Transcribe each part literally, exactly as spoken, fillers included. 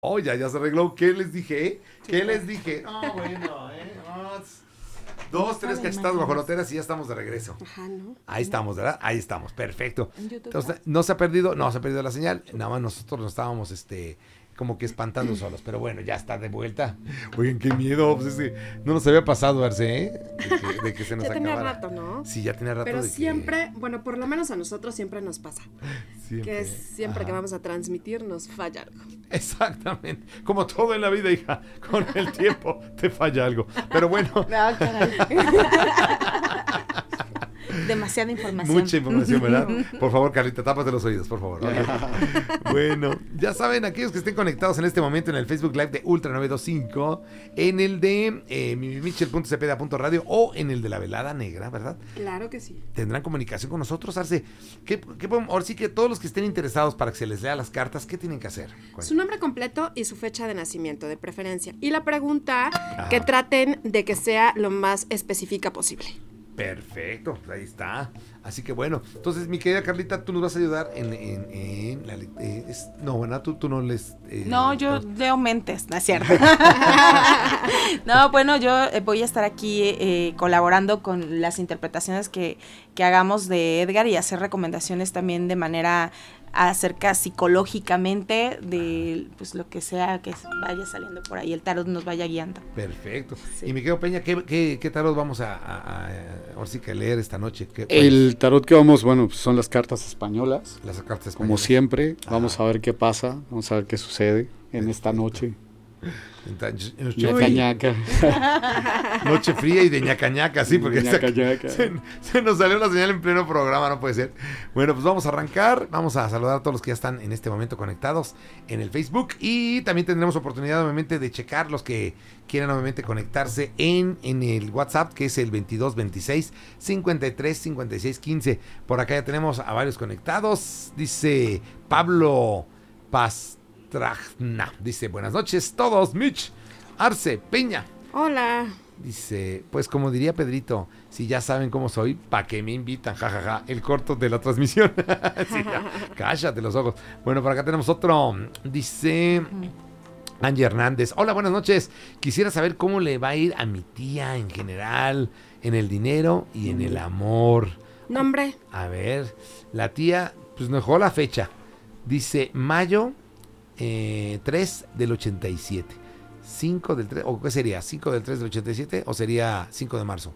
Oh, ya, ya se arregló. ¿Qué les dije? ¿Qué les dije? No, bueno, eh. No, dos, tres cachetadas guajoloteras y ya estamos de regreso. Ajá, ¿no? Ahí estamos, ¿verdad? Ahí estamos, perfecto. En YouTube. Entonces, no se ha perdido, no se ha perdido la señal. Nada más nosotros nos estábamos, este, como que espantando solos. Pero bueno, ya está de vuelta. Oigan, qué miedo. Pues es que no nos había pasado, Arce, ¿eh? De que, de que se nos ya tenía acabara. rato, ¿no? Sí, ya tenía rato. Pero de siempre, que... bueno, por lo menos a nosotros siempre nos pasa. Siempre. Que es siempre Ajá. que vamos a transmitir nos falla algo. Exactamente. Como todo en la vida, hija. Con el tiempo te falla algo. Pero bueno. No, caray. Demasiada información. Mucha información, ¿verdad? Por favor, Carlita, tápate los oídos, por favor. Okay. Bueno, ya saben, aquellos que estén conectados en este momento en el Facebook Live de Ultra novecientos veinticinco, en el de eh, michel punto cepeda punto radio o en el de la Velada Negra, ¿verdad? Claro que sí. Tendrán comunicación con nosotros, Arce. ¿Qué, qué podemos? Ahora sí que todos los que estén interesados para que se les lea las cartas, ¿qué tienen que hacer? Cuéntame. Su nombre completo y su fecha de nacimiento, de preferencia. Y la pregunta, Ajá. que traten de que sea lo más específica posible. Perfecto, pues ahí está. Así que bueno, entonces mi querida Carlita, tú nos vas a ayudar en, en, en la eh, es, no, bueno, tú, tú no les eh, No, yo no. leo mentes, ¿no es cierto? No, bueno, yo eh, voy a estar aquí eh, colaborando con las interpretaciones que, que hagamos de Edgar y hacer recomendaciones también de manera acerca psicológicamente de pues lo que sea que vaya saliendo por ahí, el tarot nos vaya guiando. Perfecto. Sí. Y mi querido Peña, ¿qué, qué, qué tarot vamos a, a, a, ahora sí que leer esta noche? ¿Qué, El tarot que vamos, bueno, pues son las cartas españolas. Las cartas Como españolas. siempre, Ajá. vamos a ver qué pasa, vamos a ver qué sucede en esta noche. Entonces, Ñaca, ñaca. Noche fría y de ñaca ñaca, sí, porque Ñaca, se, ñaca. se, se nos salió la señal en pleno programa, no puede ser. Bueno, pues vamos a arrancar, vamos a saludar a todos los que ya están en este momento conectados en el Facebook y también tendremos oportunidad nuevamente de checar los que quieran nuevamente conectarse en, en el WhatsApp, que es el veintidós veintiséis cincuenta y tres cincuenta y seis quince. Por acá ya tenemos a varios conectados, dice Pablo Paz. Trajna. Dice, buenas noches todos, Mitch, Arce, Peña. Hola. Dice, pues como diría Pedrito, si ya saben cómo soy, ¿pa' qué me invitan? Jajaja, ja, ja. El corto de la transmisión. Sí, ya, cállate los ojos. Bueno, por acá tenemos otro. Dice Angie Hernández. Hola, buenas noches. Quisiera saber cómo le va a ir a mi tía en general, en el dinero y en el amor. Nombre. A ver, la tía, pues nos dejó la fecha. Dice, mayo Eh, tres del ochenta y siete. cinco del tres, ¿o qué sería? ¿cinco del tres del ochenta y siete o sería cinco de marzo?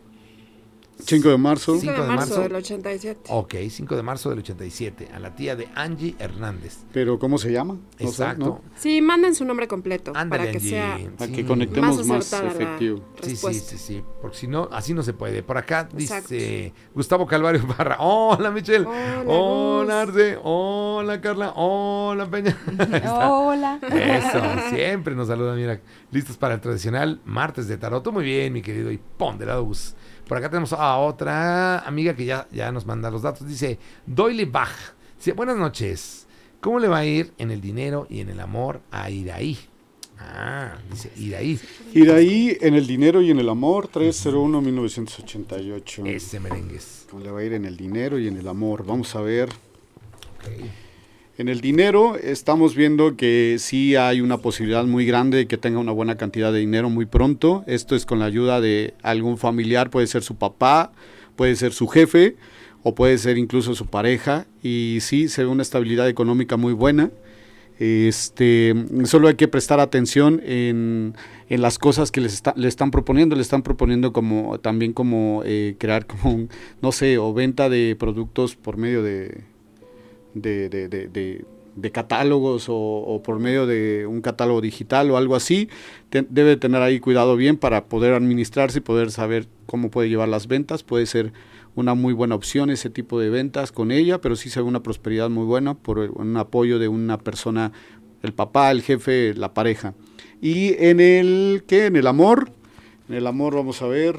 cinco de marzo. cinco de de marzo marzo. del ochenta y siete. Ok, cinco de marzo del ochenta y siete. A la tía de Angie Hernández. Pero ¿cómo se llama? No sé, Exacto. ¿no? Sí, manden su nombre completo. Ándale, para que Angie. sea Para Sí. que conectemos más más, acertada la efectivo. Sí, sí, respuesta. sí, sí. Porque si no, así no se puede. Por acá Exacto. dice Gustavo Calvario Barra. Hola, Michelle. Hola, Hola, Gus. Arce. Hola, Carla. Hola, Peña. Ahí está. Hola. Eso, siempre nos saluda, mira, listos para el tradicional martes de tarot. Muy bien, mi querido y ponderado Gus. Por acá tenemos a otra amiga que ya, ya nos manda los datos. Dice, Doyle Bach. Dice, buenas noches. ¿Cómo le va a ir en el dinero y en el amor a Iraí? Ah, dice Iraí. Iraí en el dinero y en el amor, tres cero uno mil novecientos ochenta y ocho. Ese merengues. ¿Cómo le va a ir en el dinero y en el amor? Vamos a ver. Okay. En el dinero estamos viendo que sí hay una posibilidad muy grande de que tenga una buena cantidad de dinero muy pronto. Esto es con la ayuda de algún familiar, puede ser su papá, puede ser su jefe o puede ser incluso su pareja. Y sí, se ve una estabilidad económica muy buena. Este, solo hay que prestar atención en, en las cosas que les está, le están proponiendo. Le están proponiendo como también como eh, crear como un, no sé, o venta de productos por medio de... De, de, de, de, de catálogos o, o por medio de un catálogo digital o algo así. Te, debe tener ahí cuidado bien para poder administrarse y poder saber cómo puede llevar las ventas. Puede ser una muy buena opción ese tipo de ventas con ella, pero sí se ve una prosperidad muy buena por un apoyo de una persona, el papá, el jefe, la pareja. Y en el, ¿qué? En el amor, en el amor vamos a ver...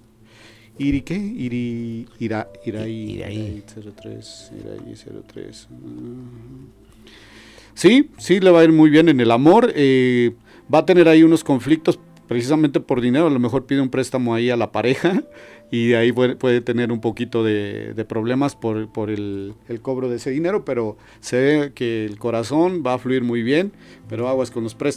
Iri, ¿qué? Iri, ira, iraí, Iraí. iraí cero tres, iraí cero tres. Sí, sí le va a ir muy bien en el amor. Eh, va a tener ahí unos conflictos precisamente por dinero. A lo mejor pide un préstamo ahí a la pareja y de ahí puede, puede tener un poquito de, de problemas por, por el, el cobro de ese dinero, pero se ve que el corazón va a fluir muy bien, pero aguas con los préstamos.